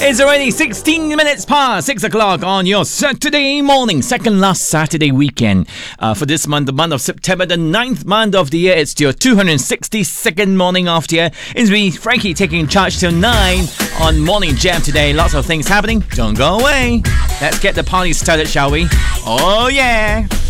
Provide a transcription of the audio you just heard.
It's already 16 minutes past 6 o'clock on your Saturday morning, second last Saturday weekend for this month, the month of September, the 9th month of the year. It's your 262nd morning of the year. It's me, Frankie, taking charge till 9 on Morning Jam today. Lots of things happening. Don't go away. Let's get the party started, shall we? Oh, yeah.